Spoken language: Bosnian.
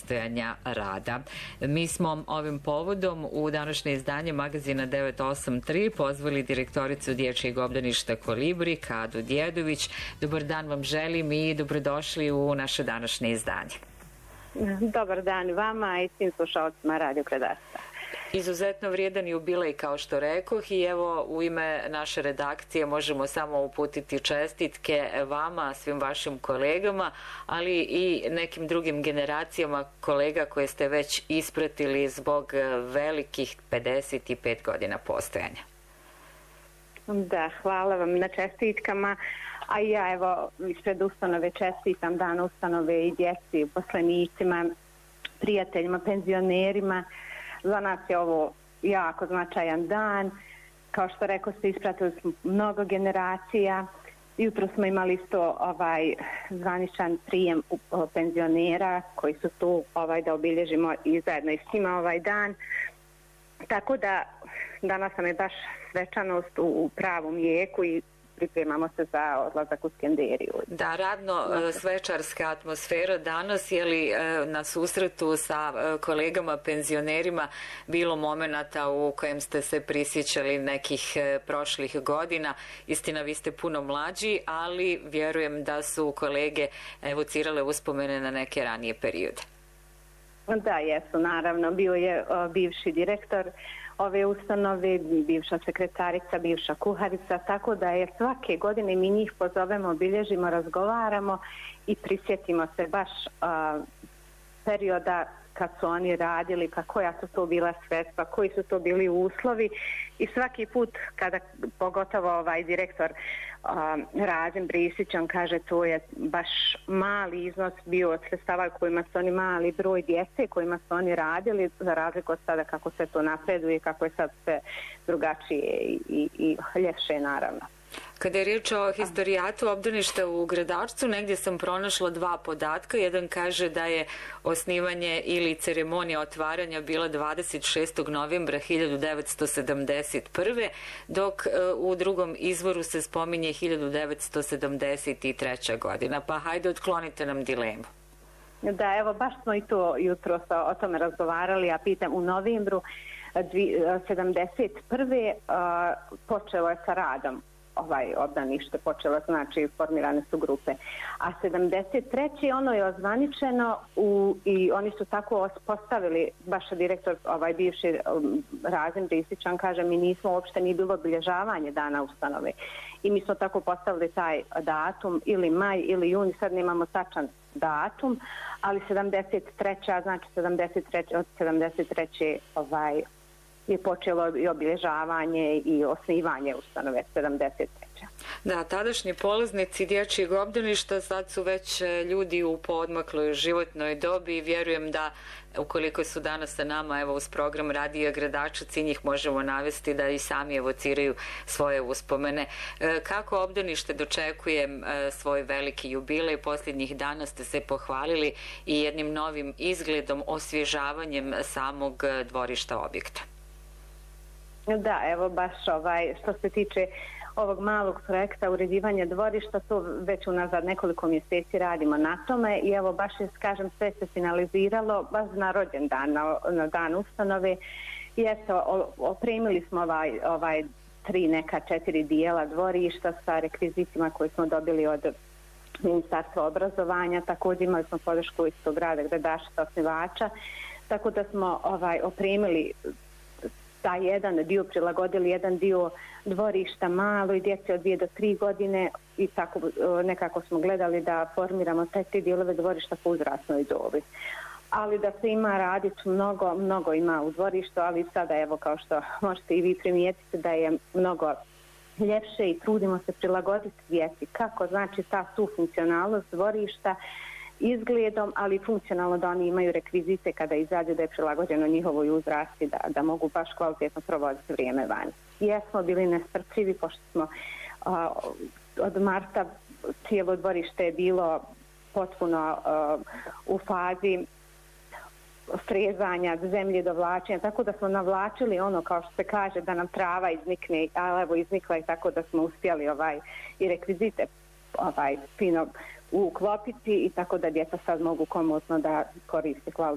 postojanja rada. Mi smo ovim povodom u današnje izdanje magazina 983 pozvali direktoricu Dječjeg obdaništa Kolibri, Kadu Djedović. Dobar dan vam želim i dobrodošli u naše današnje izdanje. Dobar dan vama i svim slušalcima Radio Gredašca. Izuzetno vrijedan jubilej, kao što rekoh, i evo u ime naše redakcije možemo samo uputiti čestitke vama, svim vašim kolegama, ali i nekim drugim generacijama kolega koje ste već ispratili zbog velikih 55 godina postojanja. Da, hvala vam na čestitkama, a ja evo ispred ustanove čestitam Dan ustanove i djeci, uposlenicima, prijateljima, penzionerima. Za nas je ovo jako značajan dan. Kao što rekao ste, ispratili smo mnogo generacija. Jutro smo imali isto zvaničan prijem penzionera koji su tu da obilježimo i zajedno i s njima ovaj dan. Tako da danas nam je baš svečanost u pravom jeku i pripremamo se za odlazak u Skenderiju. Da, radno svečarska atmosfera danas, je li na susretu sa kolegama penzionerima bilo momenata u kojem ste se prisjećali nekih prošlih godina? Istina, vi ste puno mlađi, ali vjerujem da su kolege evocirale uspomene na neke ranije periode. Da, jesu, naravno. Bio je bivši direktor ove ustanove, bivša sekretarica, bivša kuharica, tako da je svake godine mi njih pozovemo, obilježimo, razgovaramo i prisjetimo se baš perioda kad su oni radili, koja su to bila sredstva, koji su to bili uslovi i svaki put kada pogotovo direktor Razim Brisić, on kaže to je baš mali iznos bio od sredstava kojima su oni mali broj djece kojima su oni radili, za razliku od sada kako se to napreduje, kako je sad sve drugačije i ljepše naravno. Kada je riječ o historijatu obdaništa u Gredačcu, negdje sam pronašla dva podatka. Jedan kaže da je osnivanje ili ceremonija otvaranja bila 26. novembra 1971. dok u drugom izvoru se spominje 1973. godina. Pa hajde, otklonite nam dilemu. Da, evo baš smo i to jutro o tome razgovarali, ja pitam u novembru 1971. Počelo je sa radom. Obdanište počelo, znači formirane su grupe. A 73. ono je ozvaničeno i oni su tako postavili, baš direktor, bivši Razim Brisić, on kaže mi nismo uopšte ni bilo obilježavanje dana ustanove. I mi smo tako postavili taj datum ili maj ili juni, sad nemamo tačan datum, ali 73. znači 73. od 73. je počelo i obilježavanje i osnivanje ustanove 73. Da, tadašnji polaznici dječjeg obdaništa sad su već ljudi u poodmakloj životnoj dobi i vjerujem da ukoliko su danas sa nama evo uz program Radija Gredačac i njih možemo navesti da i sami evociraju svoje uspomene. Kako obdanište dočekuje svoj veliki jubilej? Posljednjih dana ste se pohvalili i jednim novim izgledom, osvježavanjem samog dvorišta objekta. Da, evo baš što se tiče ovog malog projekta uređivanja dvorišta, to već unazad nekoliko mjeseci radimo na tome i evo baš kažem sve se finaliziralo baš na rođendan, na dan ustanove i eto opremili smo neka 4 dijela dvorišta sa rekvizitima koje smo dobili od Ministarstva obrazovanja, također imali smo podršku iz tog grada Gredašca, osnivača, tako da smo opremili taj jedan dio, prilagodili jedan dio dvorišta malo i djece od 2 do 3 godine i tako nekako smo gledali da formiramo te 3 dijelove dvorišta po uzrasnoj dobi. Ali da se ima raditi, mnogo ima u dvorištu, ali sada evo kao što možete i vi primijetiti da je mnogo ljepše i trudimo se prilagoditi djeci. Kako znači ta sufunkcionalnost dvorišta izgledom, ali funkcionalno da oni imaju rekvizite kada izađe da je prilagođeno njihovoj uzrasti, da mogu baš kvalitetno provoditi vrijeme vani. Jesmo bili nestrpljivi pošto smo od marta cijelo dvorište je bilo potpuno u fazi frezanja, zemlje dovlačenja, tako da smo navlačili ono kao što se kaže da nam trava iznikne, ali evo iznikla i tako da smo uspjeli i rekvizite fino uklopiti i tako da djeca sad mogu komotno da koriste